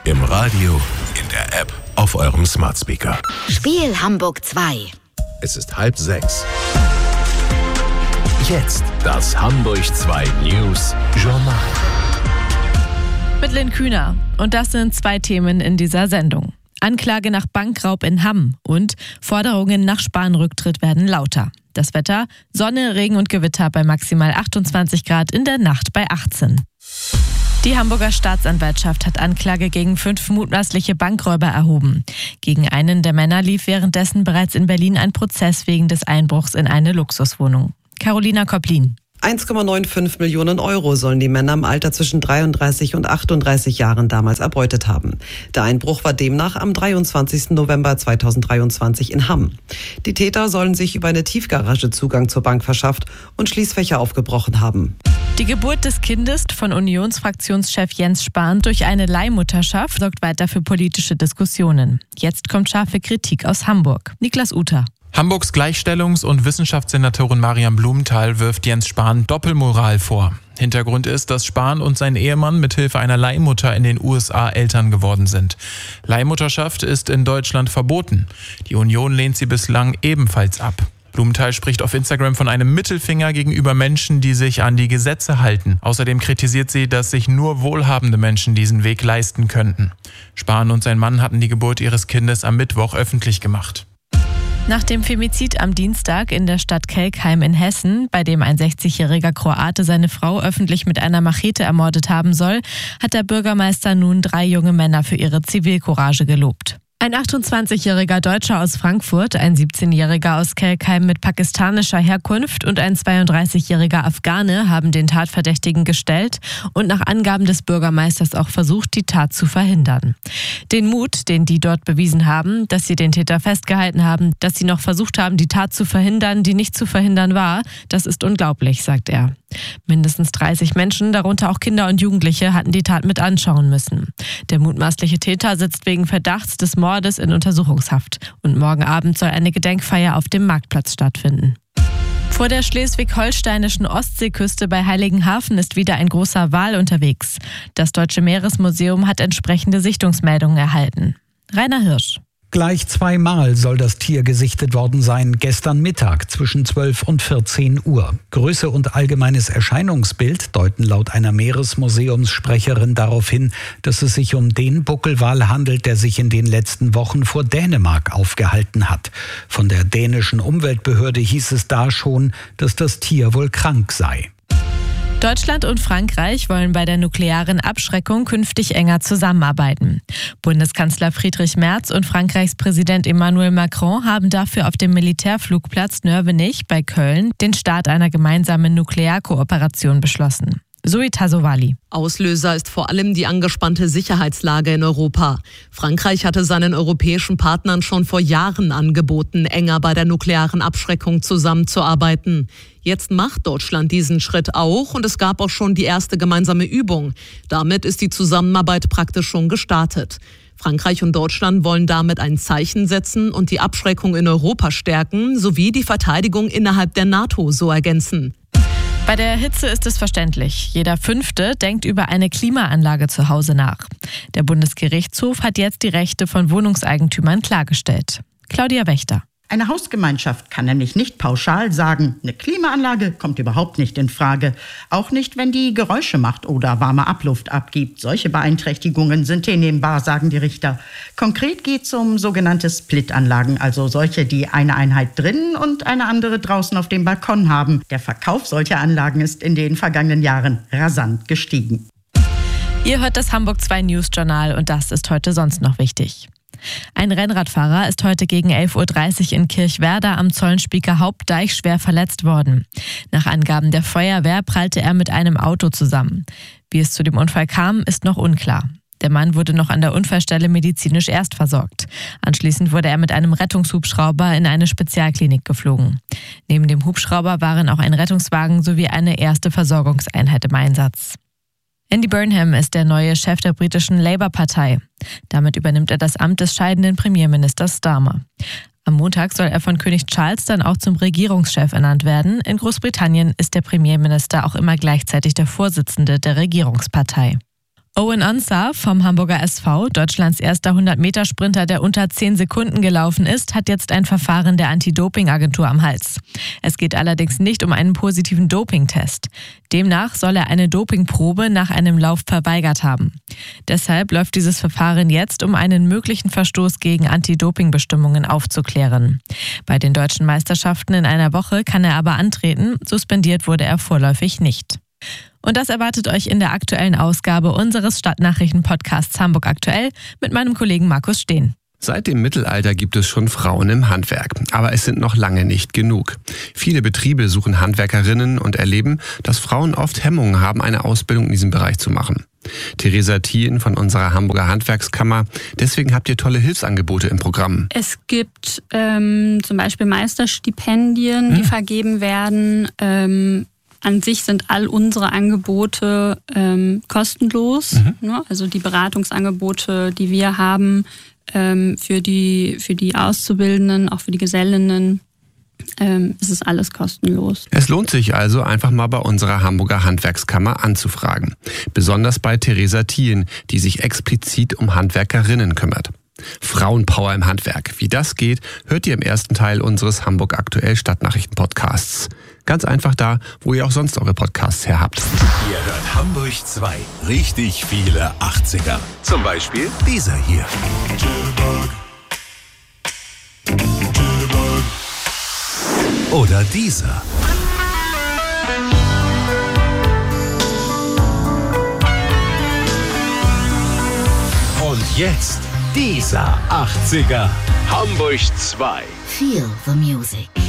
Im Radio, in der App, auf eurem Smart Speaker. Spiel Hamburg 2. Es ist 5:30. Jetzt das Hamburg 2 News Journal. Mit Lynn Kühner. Und das sind 2 Themen in dieser Sendung. Anklage nach Bankraub in Hamm und Forderungen nach Spahn-Rücktritt werden lauter. Das Wetter: Sonne, Regen und Gewitter bei maximal 28 Grad, in der Nacht bei 18. Die Hamburger Staatsanwaltschaft hat Anklage gegen 5 mutmaßliche Bankräuber erhoben. Gegen einen der Männer lief währenddessen bereits in Berlin ein Prozess wegen des Einbruchs in eine Luxuswohnung. Carolina Kopplin. 1,95 Millionen Euro sollen die Männer im Alter zwischen 33 und 38 Jahren damals erbeutet haben. Der Einbruch war demnach am 23. November 2023 in Hamm. Die Täter sollen sich über eine Tiefgarage Zugang zur Bank verschafft und Schließfächer aufgebrochen haben. Die Geburt des Kindes von Unionsfraktionschef Jens Spahn durch eine Leihmutterschaft sorgt weiter für politische Diskussionen. Jetzt kommt scharfe Kritik aus Hamburg. Niklas Uter. Hamburgs Gleichstellungs- und Wissenschaftssenatorin Mariam Blumenthal wirft Jens Spahn Doppelmoral vor. Hintergrund ist, dass Spahn und sein Ehemann mithilfe einer Leihmutter in den USA Eltern geworden sind. Leihmutterschaft ist in Deutschland verboten. Die Union lehnt sie bislang ebenfalls ab. Blumenthal spricht auf Instagram von einem Mittelfinger gegenüber Menschen, die sich an die Gesetze halten. Außerdem kritisiert sie, dass sich nur wohlhabende Menschen diesen Weg leisten könnten. Spahn und sein Mann hatten die Geburt ihres Kindes am Mittwoch öffentlich gemacht. Nach dem Femizid am Dienstag in der Stadt Kelkheim in Hessen, bei dem ein 60-jähriger Kroate seine Frau öffentlich mit einer Machete ermordet haben soll, hat der Bürgermeister nun 3 junge Männer für ihre Zivilcourage gelobt. Ein 28-jähriger Deutscher aus Frankfurt, ein 17-jähriger aus Kelkheim mit pakistanischer Herkunft und ein 32-jähriger Afghane haben den Tatverdächtigen gestellt und nach Angaben des Bürgermeisters auch versucht, die Tat zu verhindern. Den Mut, den die dort bewiesen haben, dass sie den Täter festgehalten haben, dass sie noch versucht haben, die Tat zu verhindern, die nicht zu verhindern war, das ist unglaublich, sagt er. Mindestens 30 Menschen, darunter auch Kinder und Jugendliche, hatten die Tat mit anschauen müssen. Der mutmaßliche Täter sitzt wegen Verdachts des Mordes in Untersuchungshaft. Und morgen Abend soll eine Gedenkfeier auf dem Marktplatz stattfinden. Vor der schleswig-holsteinischen Ostseeküste bei Heiligenhafen ist wieder ein großer Wal unterwegs. Das Deutsche Meeresmuseum hat entsprechende Sichtungsmeldungen erhalten. Rainer Hirsch. Gleich 2-mal soll das Tier gesichtet worden sein, gestern Mittag zwischen 12 und 14 Uhr. Größe und allgemeines Erscheinungsbild deuten laut einer Meeresmuseumssprecherin darauf hin, dass es sich um den Buckelwal handelt, der sich in den letzten Wochen vor Dänemark aufgehalten hat. Von der dänischen Umweltbehörde hieß es da schon, dass das Tier wohl krank sei. Deutschland und Frankreich wollen bei der nuklearen Abschreckung künftig enger zusammenarbeiten. Bundeskanzler Friedrich Merz und Frankreichs Präsident Emmanuel Macron haben dafür auf dem Militärflugplatz Nörvenich bei Köln den Start einer gemeinsamen Nuklearkooperation beschlossen. Zoe Tasovali. Auslöser ist vor allem die angespannte Sicherheitslage in Europa. Frankreich hatte seinen europäischen Partnern schon vor Jahren angeboten, enger bei der nuklearen Abschreckung zusammenzuarbeiten. Jetzt macht Deutschland diesen Schritt auch und es gab auch schon die erste gemeinsame Übung. Damit ist die Zusammenarbeit praktisch schon gestartet. Frankreich und Deutschland wollen damit ein Zeichen setzen und die Abschreckung in Europa stärken, sowie die Verteidigung innerhalb der NATO so ergänzen. Bei der Hitze ist es verständlich. Jeder 5. denkt über eine Klimaanlage zu Hause nach. Der Bundesgerichtshof hat jetzt die Rechte von Wohnungseigentümern klargestellt. Claudia Wächter. Eine Hausgemeinschaft kann nämlich nicht pauschal sagen, eine Klimaanlage kommt überhaupt nicht in Frage. Auch nicht, wenn die Geräusche macht oder warme Abluft abgibt. Solche Beeinträchtigungen sind hinnehmbar, sagen die Richter. Konkret geht es um sogenannte Split-Anlagen, also solche, die eine Einheit drinnen und eine andere draußen auf dem Balkon haben. Der Verkauf solcher Anlagen ist in den vergangenen Jahren rasant gestiegen. Ihr hört das Hamburg 2 News Journal und das ist heute sonst noch wichtig. Ein Rennradfahrer ist heute gegen 11.30 Uhr in Kirchwerder am Zollenspieker Hauptdeich schwer verletzt worden. Nach Angaben der Feuerwehr prallte er mit einem Auto zusammen. Wie es zu dem Unfall kam, ist noch unklar. Der Mann wurde noch an der Unfallstelle medizinisch erstversorgt. Anschließend wurde er mit einem Rettungshubschrauber in eine Spezialklinik geflogen. Neben dem Hubschrauber waren auch ein Rettungswagen sowie eine erste Versorgungseinheit im Einsatz. Andy Burnham ist der neue Chef der britischen Labour-Partei. Damit übernimmt er das Amt des scheidenden Premierministers Starmer. Am Montag soll er von König Charles dann auch zum Regierungschef ernannt werden. In Großbritannien ist der Premierminister auch immer gleichzeitig der Vorsitzende der Regierungspartei. Owen Ansah vom Hamburger SV, Deutschlands erster 100-Meter-Sprinter, der unter 10 Sekunden gelaufen ist, hat jetzt ein Verfahren der Anti-Doping-Agentur am Hals. Es geht allerdings nicht um einen positiven Dopingtest. Demnach soll er eine Dopingprobe nach einem Lauf verweigert haben. Deshalb läuft dieses Verfahren jetzt, um einen möglichen Verstoß gegen Anti-Doping-Bestimmungen aufzuklären. Bei den deutschen Meisterschaften in einer Woche kann er aber antreten, suspendiert wurde er vorläufig nicht. Und das erwartet euch in der aktuellen Ausgabe unseres Stadtnachrichten-Podcasts Hamburg aktuell mit meinem Kollegen Markus Steen. Seit dem Mittelalter gibt es schon Frauen im Handwerk, aber es sind noch lange nicht genug. Viele Betriebe suchen Handwerkerinnen und erleben, dass Frauen oft Hemmungen haben, eine Ausbildung in diesem Bereich zu machen. Theresa Thien von unserer Hamburger Handwerkskammer, deswegen habt ihr tolle Hilfsangebote im Programm. Es gibt zum Beispiel Meisterstipendien, die vergeben werden. An sich sind all unsere Angebote kostenlos. Ne? Also die Beratungsangebote, die wir haben für die Auszubildenden, auch für die Gesellinnen, ist es alles kostenlos. Es lohnt sich also, einfach mal bei unserer Hamburger Handwerkskammer anzufragen. Besonders bei Theresa Thien, die sich explizit um Handwerkerinnen kümmert. Frauenpower im Handwerk. Wie das geht, hört ihr im ersten Teil unseres Hamburg aktuell Stadtnachrichten-Podcasts. Ganz einfach da, wo ihr auch sonst eure Podcasts her habt. Ihr hört Hamburg 2. Richtig viele 80er. Zum Beispiel dieser hier. Oder dieser. Und jetzt dieser 80er. Hamburg 2. Feel the music.